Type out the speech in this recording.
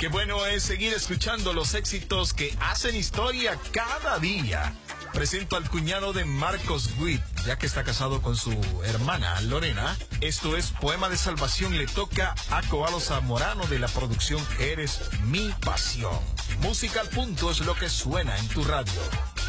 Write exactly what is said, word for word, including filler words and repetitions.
Qué bueno es seguir escuchando los éxitos que hacen historia cada día. Presento al cuñado de Marcos Witt, ya que está casado con su hermana Lorena. Esto es Poema de Salvación, le toca a Coalo Zamorano de la producción Eres Mi Pasión. Música al punto es lo que suena en tu radio.